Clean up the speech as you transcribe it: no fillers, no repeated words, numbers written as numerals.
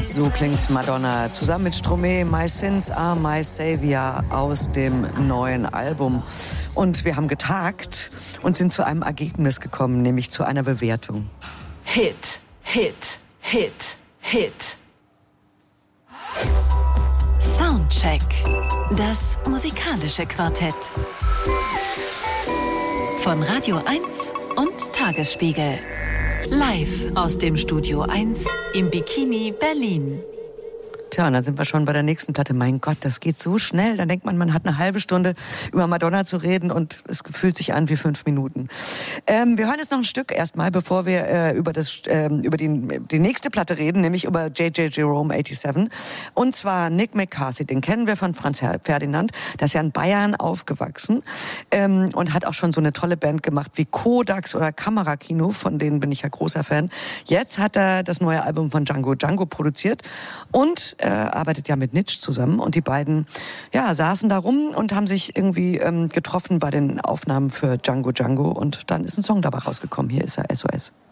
So klingt Madonna zusammen mit Stromae, My Sins Are My Savior aus dem neuen Album. Und wir haben getagt und sind zu einem Ergebnis gekommen, nämlich zu einer Bewertung. Hit, Hit, Hit, Hit. Soundcheck. Das musikalische Quartett. Von Radio 1 und Tagesspiegel. Live aus dem Studio 1 im Bikini Berlin. Tja, und dann sind wir schon bei der nächsten Platte. Mein Gott, das geht so schnell. Da denkt man hat eine halbe Stunde über Madonna zu reden und es fühlt sich an wie 5 Minuten. Wir hören jetzt noch ein Stück erstmal, bevor wir über die nächste Platte reden, nämlich über J.J. Jerome 87. Und zwar Nick McCarthy, den kennen wir von Franz Ferdinand. Der ist ja in Bayern aufgewachsen und hat auch schon so eine tolle Band gemacht wie Kodax oder Kamerakino, von denen bin ich ja großer Fan. Jetzt hat er das neue Album von Django produziert und arbeitet ja mit Nitsch zusammen und die beiden saßen da rum und haben sich irgendwie getroffen bei den Aufnahmen für Django und dann ist ein Song dabei rausgekommen. Hier ist er, SOS.